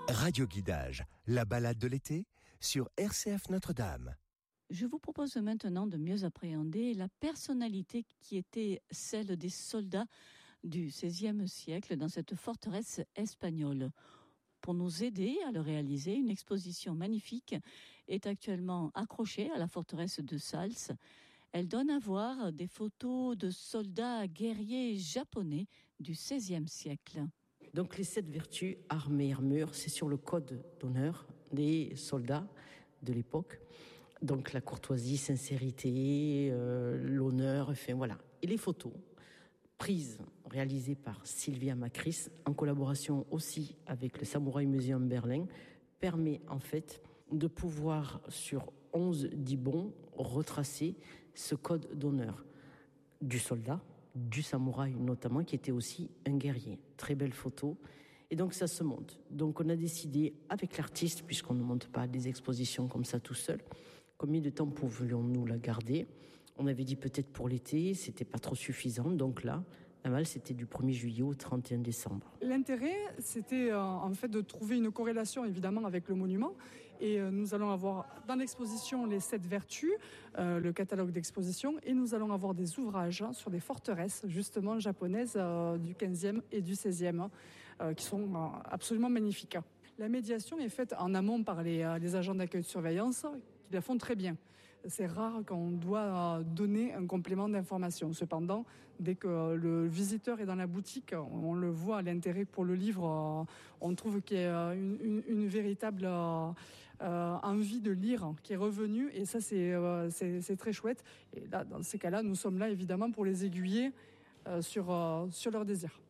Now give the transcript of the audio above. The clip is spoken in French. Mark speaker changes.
Speaker 1: Radio Guidage, la balade de l'été sur RCF Notre-Dame.
Speaker 2: Je vous propose maintenant de mieux appréhender la personnalité qui était celle des soldats du XVIe siècle dans cette forteresse espagnole. Pour nous aider à le réaliser, une exposition magnifique est actuellement accrochée à la forteresse de Sals. Elle donne à voir des photos de soldats guerriers japonais du XVIe siècle.
Speaker 3: Donc les 7 vertus, armes et armure, c'est sur le code d'honneur des soldats de l'époque. Donc la courtoisie, sincérité, l'honneur, enfin voilà. Et les photos prises, réalisées par Sylvia Macris, en collaboration aussi avec le Samurai Museum Berlin, permet en fait de pouvoir, sur 11 dibons, retracer ce code d'honneur du soldat, du samouraï notamment, qui était aussi un guerrier. Très belle photo. Et donc ça se monte. Donc on a décidé avec l'artiste, puisqu'on ne monte pas des expositions comme ça tout seul, combien de temps pouvions-nous la garder ? On avait dit peut-être pour l'été, c'était pas trop suffisant. Donc là, la malle, c'était du 1er juillet au 31 décembre.
Speaker 4: L'intérêt, c'était en fait de trouver une corrélation évidemment avec le monument. Et nous allons avoir dans l'exposition les 7 vertus, le catalogue d'exposition, et nous allons avoir des ouvrages sur des forteresses justement japonaises du 15e et du 16e qui sont absolument magnifiques. La médiation est faite en amont par les agents d'accueil de surveillance qui la font très bien. C'est rare qu'on doit donner un complément d'information. Cependant, dès que le visiteur est dans la boutique, on le voit, l'intérêt pour le livre, on trouve qu'il y a une véritable envie de lire qui est revenue. Et ça, c'est très chouette. Et là, dans ces cas-là, nous sommes là évidemment pour les aiguiller sur leur désir.